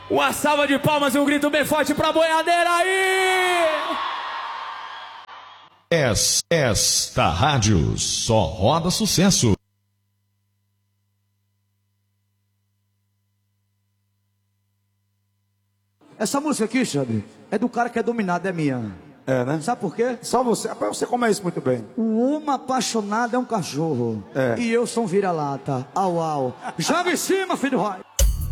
Uma salva de palmas e um grito bem forte pra boiadeira aí! Esta rádio só roda sucesso. Essa música aqui, Xandre, é do cara que é dominado, é minha. É, né? Sabe por quê? Só você. Rapaz, você conhece muito bem. O homem apaixonado é um cachorro. É. E eu sou um vira-lata. Au, au. Joga em cima, filho do raio.